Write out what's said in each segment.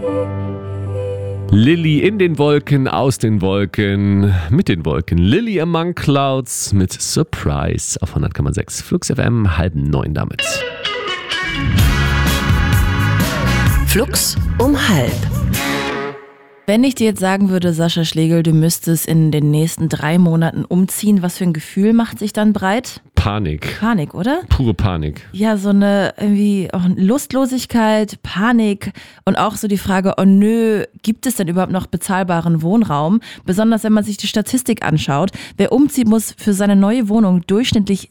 Lilly in den Wolken, aus den Wolken, mit den Wolken. Lilly Among Clouds mit Surprise auf 100,6. Flux FM, 8:30 damit. Flux um 12:30. Wenn ich dir jetzt sagen würde, Sascha Schlegel, du müsstest in den nächsten 3 Monaten umziehen, was für ein Gefühl macht sich dann breit? Panik. Panik, oder? Pure Panik. Ja, so eine irgendwie auch Lustlosigkeit, Panik und auch so die Frage, oh nö, gibt es denn überhaupt noch bezahlbaren Wohnraum? Besonders wenn man sich die Statistik anschaut. Wer umzieht, muss für seine neue Wohnung durchschnittlich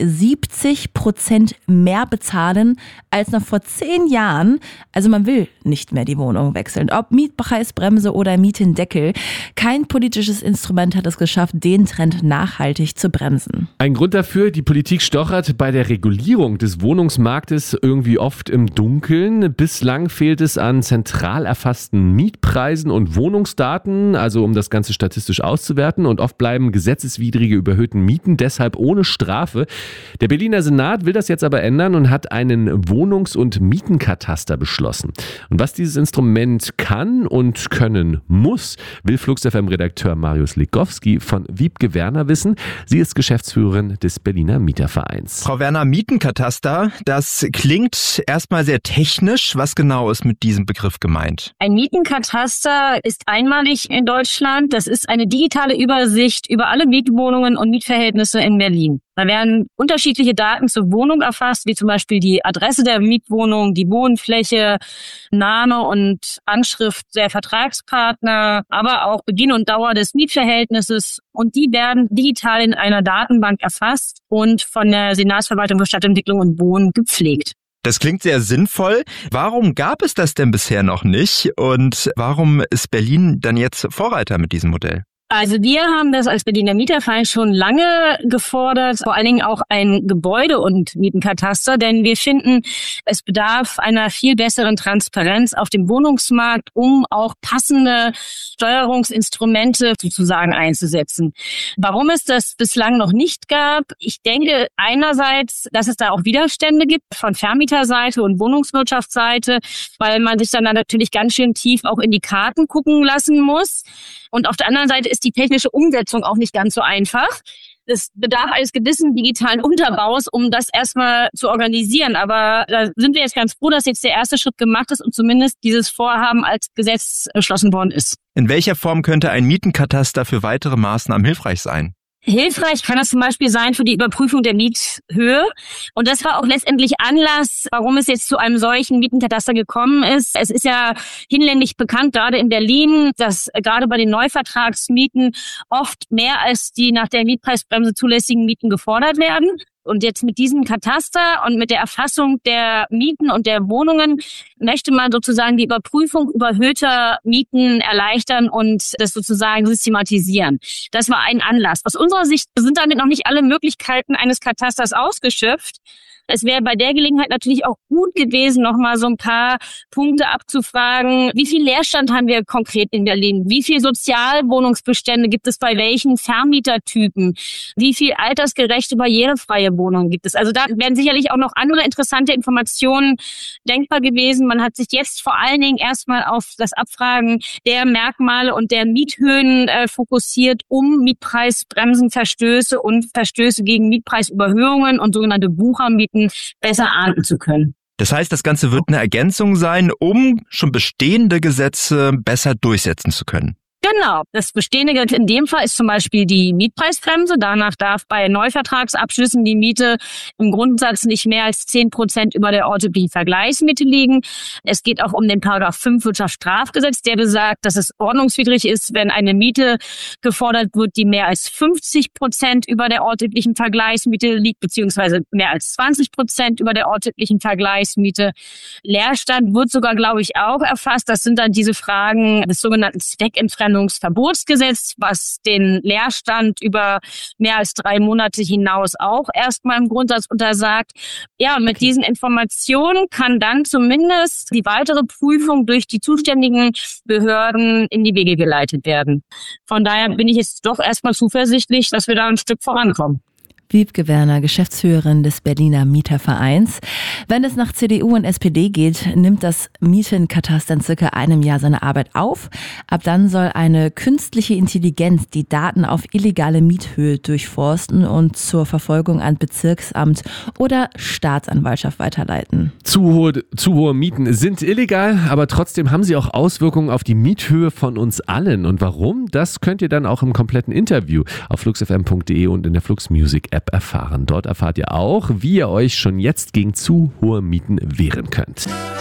70% mehr bezahlen als noch vor 10 Jahren. Also man will nicht mehr die Wohnung wechseln. Ob Mietpreisbremse oder Mietendeckel. Kein politisches Instrument hat es geschafft, den Trend nachhaltig zu bremsen. Ein Grund dafür, die Politik stochert bei der Regulierung des Wohnungsmarktes irgendwie oft im Dunkeln. Bislang fehlt es an zentral erfassten Mietpreisen und Wohnungsdaten, also um das Ganze statistisch auszuwerten. Und oft bleiben gesetzeswidrige überhöhten Mieten deshalb ohne Strafe. Der Berliner Senat will das jetzt aber ändern und hat einen Wohnungs- und Mietenkataster beschlossen. Und was dieses Instrument kann und können muss, will Flux FM-Redakteur Marius Legowski von Wiebke Werner wissen. Sie ist Geschäftsführerin des Berliner Mietervereins. Frau Werner, Mietenkataster, das klingt erstmal sehr technisch. Was genau ist mit diesem Begriff gemeint? Ein Mietenkataster ist einmalig in Deutschland. Das ist eine digitale Übersicht über alle Mietwohnungen und Mietverhältnisse in Berlin. Da werden unterschiedliche Daten zur Wohnung erfasst, wie zum Beispiel die Adresse der Mietwohnung, die Bodenfläche, Name und Anschrift der Vertragspartner, aber auch Beginn und Dauer des Mietverhältnisses. Und die werden digital in einer Datenbank erfasst und von der Senatsverwaltung für Stadtentwicklung und Wohnen gepflegt. Das klingt sehr sinnvoll. Warum gab es das denn bisher noch nicht? Und warum ist Berlin dann jetzt Vorreiter mit diesem Modell? Also wir haben das als Berliner Mieterverein schon lange gefordert, vor allen Dingen auch ein Gebäude- und Mietenkataster, denn wir finden, es bedarf einer viel besseren Transparenz auf dem Wohnungsmarkt, um auch passende Steuerungsinstrumente sozusagen einzusetzen. Warum es das bislang noch nicht gab? Ich denke einerseits, dass es da auch Widerstände gibt von Vermieterseite und Wohnungswirtschaftsseite, weil man sich dann natürlich ganz schön tief auch in die Karten gucken lassen muss. Und auf der anderen Seite ist die technische Umsetzung auch nicht ganz so einfach. Es bedarf eines gewissen digitalen Unterbaus, um das erstmal zu organisieren. Aber da sind wir jetzt ganz froh, dass jetzt der erste Schritt gemacht ist und zumindest dieses Vorhaben als Gesetz beschlossen worden ist. In welcher Form könnte ein Mietenkataster für weitere Maßnahmen hilfreich sein? Hilfreich kann das zum Beispiel sein für die Überprüfung der Miethöhe. Und das war auch letztendlich Anlass, warum es jetzt zu einem solchen Mietenkataster gekommen ist. Es ist ja hinlänglich bekannt, gerade in Berlin, dass gerade bei den Neuvertragsmieten oft mehr als die nach der Mietpreisbremse zulässigen Mieten gefordert werden. Und jetzt mit diesem Kataster und mit der Erfassung der Mieten und der Wohnungen möchte man sozusagen die Überprüfung überhöhter Mieten erleichtern und das sozusagen systematisieren. Das war ein Anlass. Aus unserer Sicht sind damit noch nicht alle Möglichkeiten eines Katasters ausgeschöpft. Es wäre bei der Gelegenheit natürlich auch gut gewesen, nochmal so ein paar Punkte abzufragen. Wie viel Leerstand haben wir konkret in Berlin? Wie viel Sozialwohnungsbestände gibt es bei welchen Vermietertypen? Wie viel altersgerechte, barrierefreie Wohnungen gibt es? Also da wären sicherlich auch noch andere interessante Informationen denkbar gewesen. Man hat sich jetzt vor allen Dingen erstmal auf das Abfragen der Merkmale und der Miethöhen fokussiert, um Mietpreisbremsenverstöße und Verstöße gegen Mietpreisüberhöhungen und sogenannte Wuchermieten besser ahnden zu können. Das heißt, das Ganze wird eine Ergänzung sein, um schon bestehende Gesetze besser durchsetzen zu können. Genau. Das bestehende in dem Fall ist zum Beispiel die Mietpreisbremse. Danach darf bei Neuvertragsabschlüssen die Miete im Grundsatz nicht mehr als 10% über der ortsüblichen Vergleichsmiete liegen. Es geht auch um den Paragraph 5 Wirtschaftsstrafgesetz, der besagt, dass es ordnungswidrig ist, wenn eine Miete gefordert wird, die mehr als 50% über der ortsüblichen Vergleichsmiete liegt, beziehungsweise mehr als 20% über der ortsüblichen Vergleichsmiete. Leerstand wird sogar, glaube ich, auch erfasst. Das sind dann diese Fragen des sogenannten Zweckentfremdungsverbotsgesetz, was den Leerstand über mehr als 3 Monate hinaus auch erstmal im Grundsatz untersagt. Ja, mit diesen Informationen kann dann zumindest die weitere Prüfung durch die zuständigen Behörden in die Wege geleitet werden. Von daher bin ich jetzt doch erstmal zuversichtlich, dass wir da ein Stück vorankommen. Wiebke Werner, Geschäftsführerin des Berliner Mietervereins. Wenn es nach CDU und SPD geht, nimmt das Mietenkataster in circa einem Jahr seine Arbeit auf. Ab dann soll eine künstliche Intelligenz die Daten auf illegale Miethöhe durchforsten und zur Verfolgung an Bezirksamt oder Staatsanwaltschaft weiterleiten. Zu hohe Mieten sind illegal, aber trotzdem haben sie auch Auswirkungen auf die Miethöhe von uns allen. Und warum? Das könnt ihr dann auch im kompletten Interview auf fluxfm.de und in der Flux Music App erfahren. Dort erfahrt ihr auch, wie ihr euch schon jetzt gegen zu hohe Mieten wehren könnt.